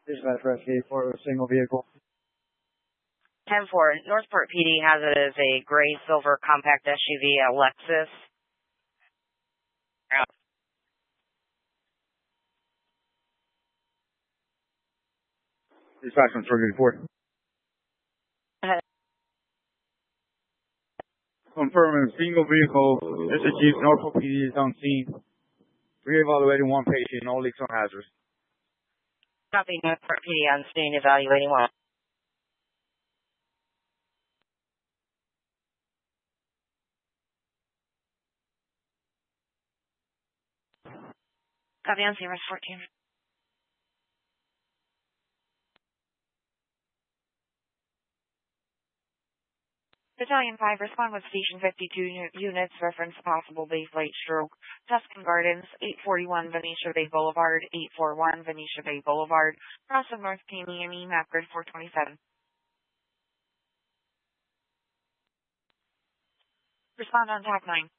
Dispatch rescue for a single vehicle. 10-4. Northport PD has it as a gray silver compact SUV, a Lexus. Dispatch on 384. Confirming single vehicle. This is Chief. Norfolk PD is on scene. Re-evaluating one patient. No leaks or hazards. Copy. Northport PD on scene evaluating one. Copy on CRS 14. Battalion 5, respond with Station 52 units, reference possible base light stroke. Tuscan Gardens, 841 Venetia Bay Boulevard, 841 Venetia Bay Boulevard, cross of North PME, map grid 427. Respond on TAC 9.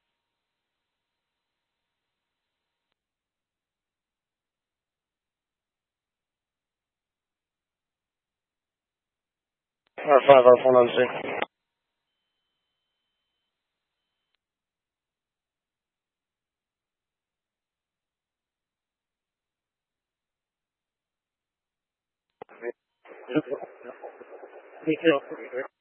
R5, R4 on scene. Me too.